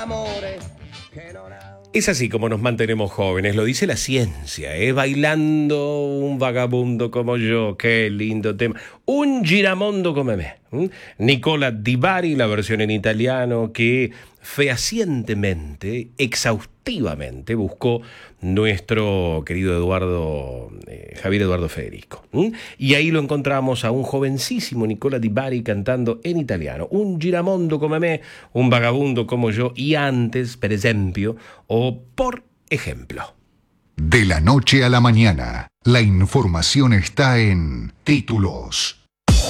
Es así como nos mantenemos jóvenes, lo dice la ciencia, bailando un vagabundo como yo, qué lindo tema. Un giramondo come me. Nicola Di Bari, la versión en italiano que fehacientemente, exhaustivamente buscó nuestro querido Javier Eduardo Federico. Y ahí lo encontramos a un jovencísimo Nicola Di Bari cantando en italiano. Un giramondo come me, un vagabundo como yo, y antes, per esempio, o por ejemplo. De la noche a la mañana, la información está en Títulos.